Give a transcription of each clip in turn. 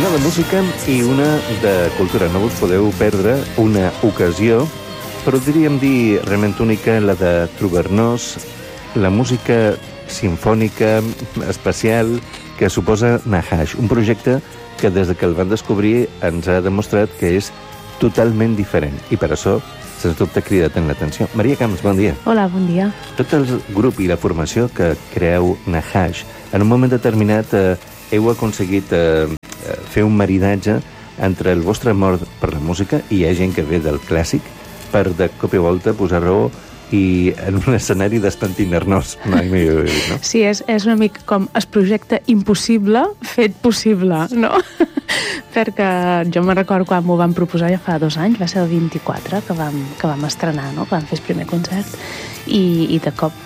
Una de música i una de cultura. No us podeu perdre una ocasió, però podríem dir realment única, la de trobar-nos la música simfònica especial que suposa Nahash, un projecte que des que el van descobrir ens ha demostrat que és totalment diferent i per això sens dubte crida tant l'atenció. Maria Camps, bon dia. Hola, bon dia. Tot el grup i la formació que creeu Nahash, en un moment determinat heu aconseguit fer un maridatge entre el vostre amor per la música, i hi ha gent que ve del clàssic, per de cop i volta posar raó i en un escenari d'espentinar-nos. Mai millor dit, no? Sí, és una mica com el projecte impossible fet possible, no? Perquè jo me'n recordo quan m'ho van proposar ja fa 2 anys, va ser el 24 que vam estrenar, no? Que vam fer el primer concert, i de cop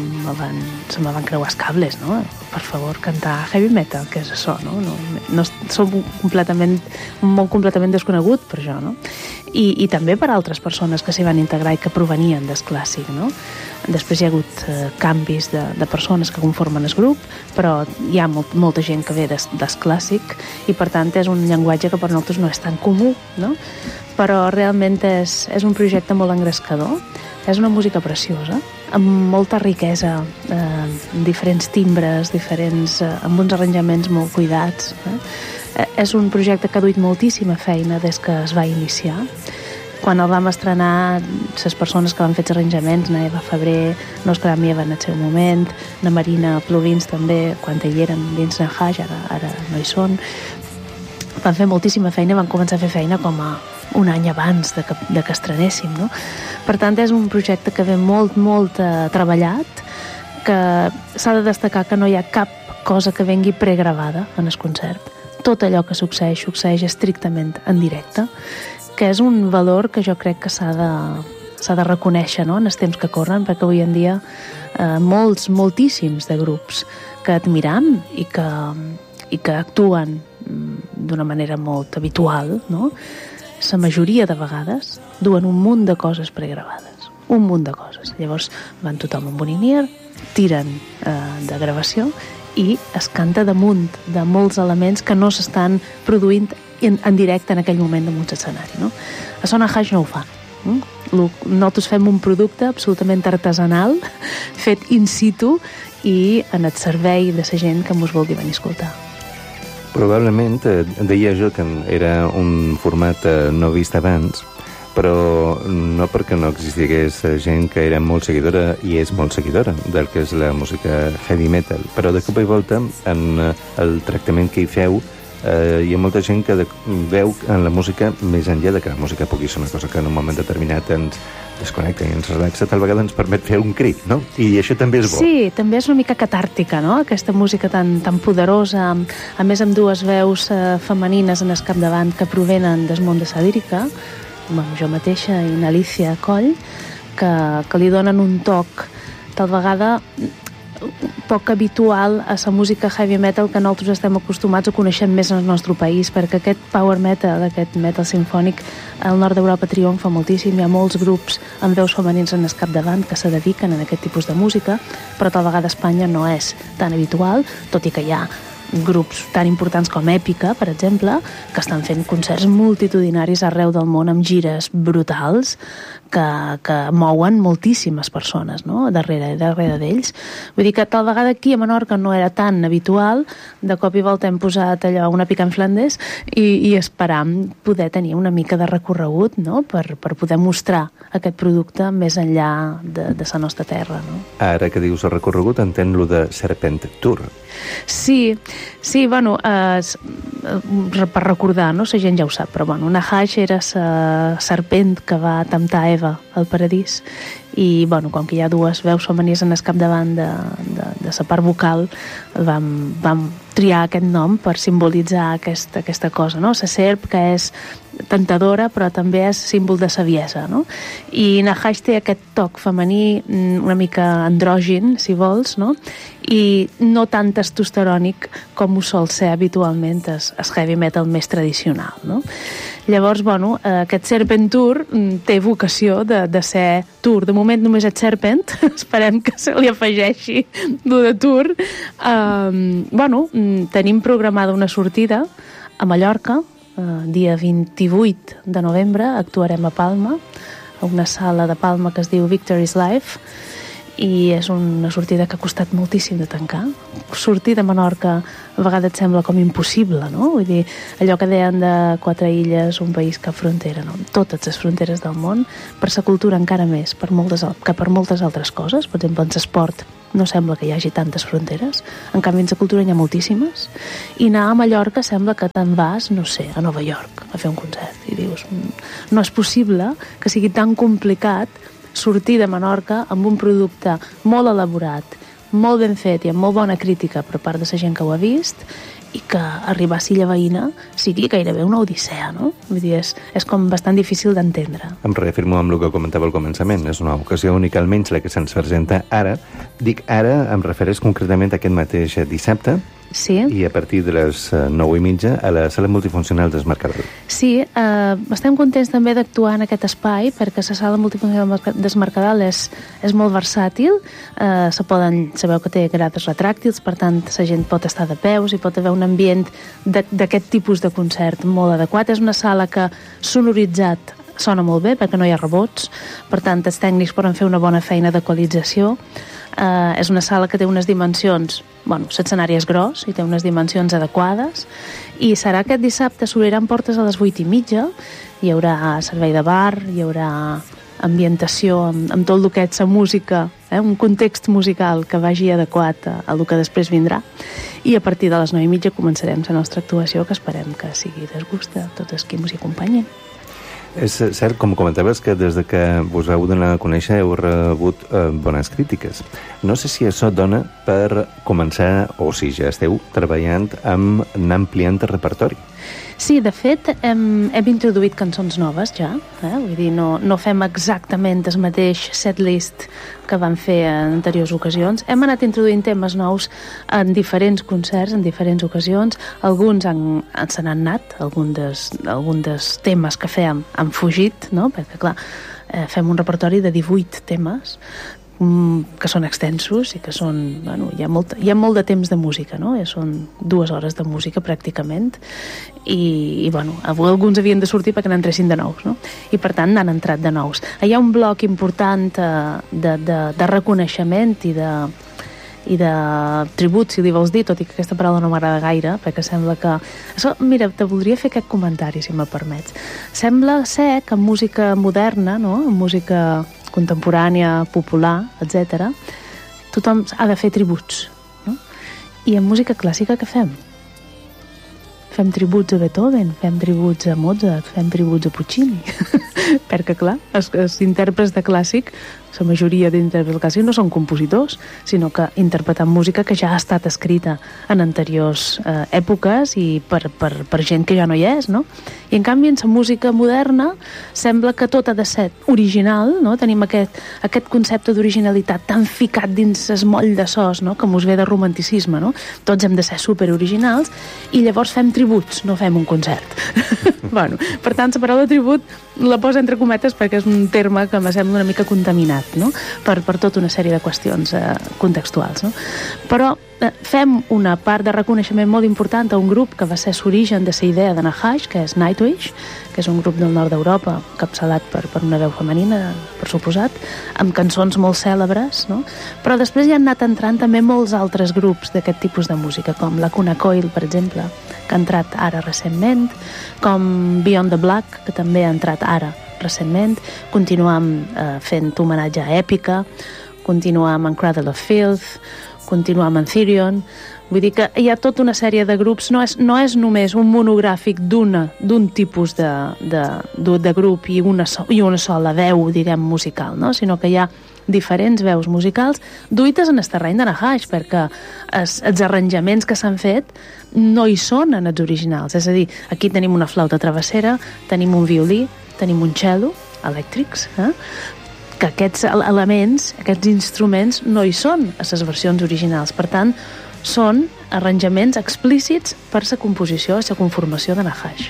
se me van creuar els cables, no? Per favor, cantar heavy metal, què és això, no? No som molt completament desconegut per això, no? I també per altres persones que s'hi van integrar i que provenien del clàssic, no? Després hi ha hagut canvis de persones que conformen el grup, però hi ha molta gent que ve del clàssic i per tant és un llenguatge que per nosaltres no és tan comú, no? Però realment és un projecte molt engrescador, és una música preciosa, amb molta riquesa, diferents timbres, amb uns arranjaments molt cuidats. És un projecte que ha duit moltíssima feina des que es va iniciar. Quan el vam estrenar, les persones que van fer els arranjaments, na Eva Febrer, n'Òscar Amieva en el seu moment, na Marina Plovins també, quan hi eren dins Nahash, ara no hi són, van fer moltíssima feina, van començar a fer feina com a un any abans de que estrenéssim, no? Per tant, és un projecte que ve molt treballat, que s'ha de destacar que no hi ha cap cosa que vengui pregravada en el concert. Tot allò que succeeix estrictament en directe, que és un valor que jo crec que s'ha de reconèixer, no?, en els temps que corren, perquè avui en dia moltíssims de grups que admiram i que actuen d'una manera molt habitual, no?, la majoria de vegades duen un munt de coses pregravades, un munt de coses. Llavors van tothom amb un in-ear, tiren de gravació i es canta damunt de molts elements que no s'estan produint en directe en aquell moment damunt l'escenari, no? A Nahash no ho fa. Nosaltres fem un producte absolutament artesanal, fet in situ i en el servei de la gent que mos vulgui venir a escoltar. Probablement, deia jo que era un format no vist abans, però no perquè no existigués gent que era molt seguidora i és molt seguidora del que és la música heavy metal, però de cop i volta en el tractament que hi feu hi ha molta gent que veu en la música més enllà de que la música pugui ser una cosa que en un moment determinat ens desconnecta i ens relaxa, tal vegada ens permet fer un crit, no? I això també és bo. Sí, també és una mica catàrtica, no?, aquesta música tan poderosa, a més amb 2 veus femenines en el capdavant que provenen del món de la lírica, jo mateixa i n'Alicia Coll, que li donen un toc tal vegada poc habitual a la música heavy metal que nosaltres estem acostumats a conèixer més en el nostre país, perquè aquest power metal, aquest metal sinfònic, al nord d'Europa triomfa moltíssim, hi ha molts grups amb veus femenins en el capdavant que se dediquen a aquest tipus de música, però tal vegada a Espanya no és tan habitual, tot i que hi ha grups tan importants com Èpica, per exemple, que estan fent concerts multitudinaris arreu del món amb gires brutals que mouen moltíssimes persones, no?, darrere d'ells. Vull dir que tal vegada aquí a Menorca no era tan habitual, de cop i volta hem posat allò una pica en Flandes i esperam poder tenir una mica de recorregut, no?, per poder mostrar aquest producte més enllà de la nostra terra, no? Ara que dius el recorregut, entén lo de Serpent Tour. Sí, bueno, per recordar, no? La gent ja ho sap, però bueno, Nahash era la serpent que va temptar Eva al paradís i, bueno, com que hi ha 2 veus femenines en el capdavant de la part vocal, vam triar aquest nom per simbolitzar aquesta cosa, no? La serp, que és tentadora, però també és símbol de saviesa, no? I Nahash té aquest toc femení una mica andrògin, si vols, no? I no tan testosterònic com ho sol ser habitualment el heavy metal més tradicional, no? Llavors, bueno, aquest Serpent Tour té vocació de ser tour. De moment només és Serpent, esperem que se li afegeixi lo de tour. Bueno, tenim programada una sortida a Mallorca, dia 28 de novembre, actuarem a Palma, a una sala de Palma que es diu Victory's Life, i és una sortida que ha costat moltíssim de tancar. Sortir de Menorca a vegades et sembla com impossible, no? Vull dir, allò que deien de 4 illes, un país cap frontera, no? Totes les fronteres del món, per sa cultura encara més, que per moltes altres coses. Per exemple, en l'esport no sembla que hi hagi tantes fronteres, en canvi en la cultura hi ha moltíssimes, i anar a Mallorca sembla que te'n vas, no sé, a Nova York a fer un concert, i dius, no és possible que sigui tan complicat sortir de Menorca amb un producte molt elaborat, molt ben fet i amb molt bona crítica per part de la gent que ho ha vist, i que arribar a Silla Veïna sigui gairebé una odissea, no? Vull dir, és com bastant difícil d'entendre. Em reafirmo amb el que comentava al començament. És una ocasió única, almenys la que se'ns presenta ara. Dic ara, em refereix concretament a aquest mateix dissabte, sí. I a partir de les 9:30 a la sala multifuncional del Mercadal. Sí, estem contents també d'actuar en aquest espai, perquè la sala multifuncional del Mercadal és molt versàtil, sabeu que té grades retràctils, per tant la gent pot estar de peus i pot haver un ambient d'aquest tipus de concert molt adequat. És una sala que sonoritzat sona molt bé perquè no hi ha rebots, per tant els tècnics poden fer una bona feina d'equalització. És una sala que té unes dimensions, l'escenari és gros i té unes dimensions adequades, i serà aquest dissabte. S'obriran portes a les 8:30, hi haurà servei de bar, hi haurà ambientació amb tot el que és la música, un context musical que vagi adequat al que després vindrà, i a partir de les 9:30 començarem la nostra actuació, que esperem que sigui de gust de tots els que ens hi acompanyin. És cert, com comentaves, que des de que vos heu donat a conèixer heu rebut bones crítiques. No sé si això dona per començar, o si ja esteu treballant amb anar ampliant el repertori. Sí, de fet, hem introduït cançons noves ja, vull dir, no fem exactament el mateix setlist que vam fer en anteriors ocasions. Hem anat introduint temes nous en diferents concerts, en diferents ocasions. Alguns se n'han anat, alguns dels temes que fèiem han fugit, no? Perquè, clar, fem un repertori de 18 temes, que són extensos i que són... hi ha molt de temps de música, no? Són 2 hores de música, pràcticament, i alguns havien de sortir perquè n'entressin de nous, no? I, per tant, n'han entrat de nous. Hi ha un bloc important de reconeixement i de tribut, si li vols dir, tot i que aquesta paraula no m'agrada gaire, perquè sembla que... Mira, te voldria fer aquest comentari, si me permets. Sembla ser que en música moderna, no? En música contemporània, popular, etc., tothom ha de fer tributs, no? I en música clàssica què fem? Fem tributs a Beethoven, fem tributs a Mozart, fem tributs a Puccini. Perquè, clar, els intèrprets de clàssic, la majoria d'intèrprets de clàssic no són compositors, sinó que interpreten música que ja ha estat escrita en anteriors èpoques i per gent que ja no hi és, no? I, en canvi, en la música moderna sembla que tot ha de ser original, no? Tenim aquest concepte d'originalitat tan ficat dins el moll de sos, no? Que mos ve de romanticisme, no? Tots hem de ser superoriginals, i llavors fem tributs, no fem un concert. Per tant, la paraula tribut la posa entre cometes perquè és un terme que me sembla una mica contaminat, no? Per tota una sèrie de qüestions contextuals, no? Però fem una part de reconeixement molt important a un grup que va ser l'origen de la idea de Nahash, que és Nightwish, que és un grup del nord d'Europa capçalat per una veu femenina, per suposat, amb cançons molt cèlebres, no? Però després hi han anat entrant també molts altres grups d'aquest tipus de música, com la Cuna Coil, per exemple, que ha entrat ara recentment, com Beyond the Black, que també ha entrat ara recentment. Continuam fent homenatge a Èpica, continuam amb Cradle of Filth, continuam amb Therion. Vull dir que hi ha tota una sèrie de grups, no és només un monogràfic d'un tipus de grup i una sola veu, diguem, musical, no? Sinó que hi ha diferents veus musicals duites en el terreny de Nahash, perquè els arranjaments que s'han fet no hi són en els originals. És a dir, aquí tenim una flauta travessera, tenim un violí, tenim un cello, elèctrics, que aquests elements, aquests instruments, no hi són a les versions originals. Per tant, són arranjaments explícits per la composició i la conformació de Nahash.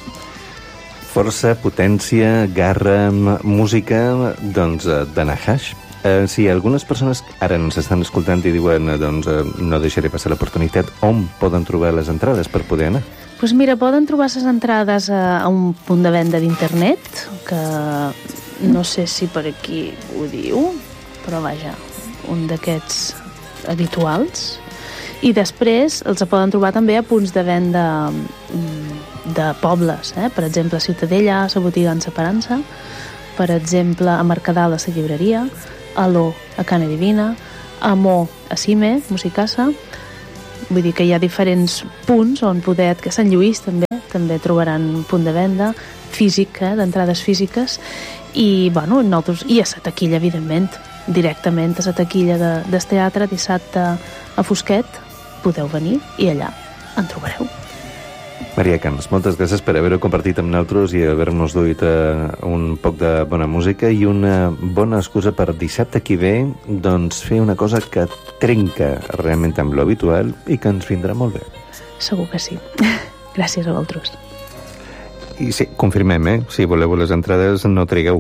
Força, potència, garra, música, doncs, de Nahash. Si algunes persones ara ens estan escoltant i diuen no deixaré passar l'oportunitat, on poden trobar les entrades per poder anar? Doncs mira, poden trobar les entrades a un punt de venda d'internet, que no sé si per aquí ho diu, però vaja, un d'aquests habituals. I després els poden trobar també a punts de venda de pobles, per exemple, a Ciutadella, a la botiga en Separança, per exemple, a Mercadal, a la llibreria, a l'O, a Cana Divina, a Mo, a Cime, Musicassa. Vull dir que hi ha diferents punts on poder, que a Sant Lluís també trobaran un punt de venda físic, d'entrades físiques, i, bueno, nosaltres, i a la taquilla, evidentment, directament a la taquilla del teatre, dissabte a Fosquet, podeu venir i allà en trobareu. Maria Camps, moltes gràcies per haver-ho compartit amb nosaltres i haver-nos duit un poc de bona música i una bona excusa per dissabte que ve, doncs, fer una cosa que trenca realment amb l'habitual i que ens vindrà molt bé. Segur que sí. Gràcies a vosaltres. I sí, confirmem, si voleu les entrades no trigueu.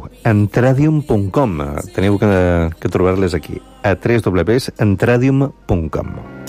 Entradium.com, teniu que trobar-les aquí, a www.entradium.com.